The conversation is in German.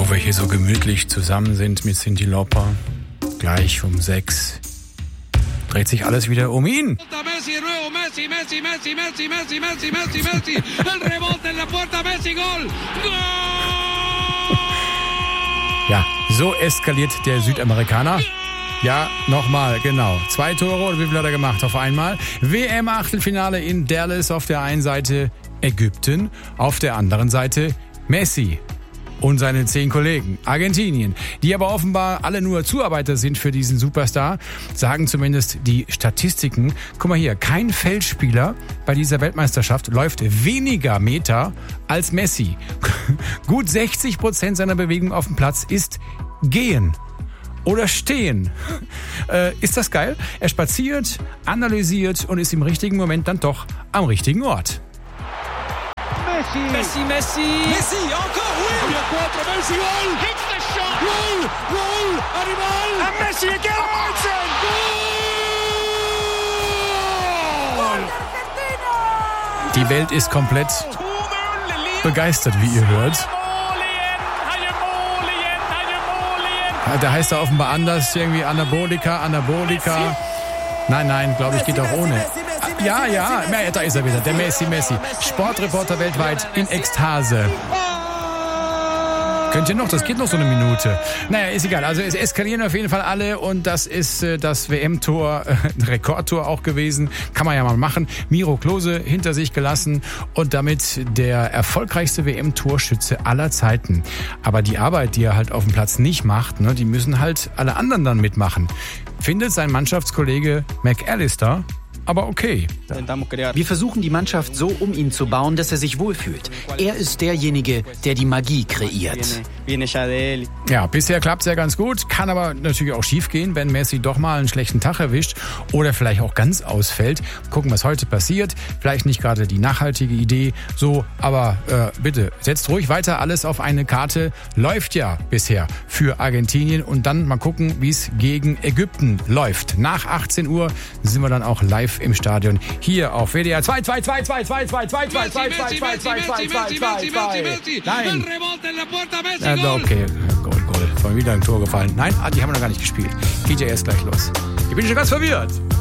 Wo wir hier so gemütlich zusammen sind mit Cyndi Lauper. Gleich um 6 dreht sich alles wieder um ihn. Ja, so eskaliert der Südamerikaner. Ja, nochmal, genau. 2 Tore, oder wie viel hat er gemacht auf einmal? WM-Achtelfinale in Dallas, auf der einen Seite Ägypten, auf der anderen Seite Messi und seine 10 Kollegen. Argentinien, die aber offenbar alle nur Zuarbeiter sind für diesen Superstar, sagen zumindest die Statistiken. Guck mal hier, kein Feldspieler bei dieser Weltmeisterschaft läuft weniger Meter als Messi. Gut 60% seiner Bewegung auf dem Platz ist Gehen oder Stehen. Ist das geil? Er spaziert, analysiert und ist im richtigen Moment dann doch am richtigen Ort. Messi, encore, oui! 4, Messi, Goal! Hits the shot! Goal! Animal! And Messi again! Goal! Die Welt ist komplett begeistert, wie ihr hört. Da heißt er offenbar anders, irgendwie Anabolika. Nein, glaube ich, geht auch ohne. Ja, da ist er wieder, der Messi. Sportreporter weltweit in Ekstase. Könnt ihr noch? Das geht noch so eine Minute. Naja, ist egal. Also es eskalieren auf jeden Fall alle und das ist das WM-Tor, Rekordtor auch gewesen. Kann man ja mal machen. Miro Klose hinter sich gelassen und damit der erfolgreichste WM-Torschütze aller Zeiten. Aber die Arbeit, die er halt auf dem Platz nicht macht, ne, die müssen halt alle anderen dann mitmachen. Findet sein Mannschaftskollege McAllister aber okay. Wir versuchen die Mannschaft so um ihn zu bauen, dass er sich wohlfühlt. Er ist derjenige, der die Magie kreiert. Ja, bisher klappt es ja ganz gut. Kann aber natürlich auch schief gehen, wenn Messi doch mal einen schlechten Tag erwischt oder vielleicht auch ganz ausfällt. Gucken, was heute passiert. Vielleicht nicht gerade die nachhaltige Idee. So, aber bitte, setzt ruhig weiter alles auf eine Karte. Läuft ja bisher für Argentinien. Und dann mal gucken, wie es gegen Ägypten läuft. Nach 18 Uhr sind wir dann auch live im Stadion. Hier auf WDR 2. Nein. Also okay, Goal. Von wieder ein Tor gefallen. Nein, die haben wir noch gar nicht gespielt. Geht ja erst gleich los. Ich bin schon ganz verwirrt.